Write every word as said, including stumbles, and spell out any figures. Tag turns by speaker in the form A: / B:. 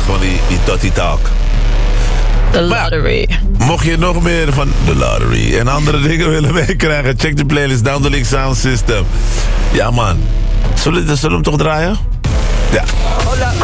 A: gewoon die, die Totti Talk.
B: The Lottery.
A: Maar, mocht je nog meer van de Lottery en andere dingen willen meekrijgen, check de playlist Down the Link Sound System. Ja man, zullen we, zullen we hem toch draaien? Ja.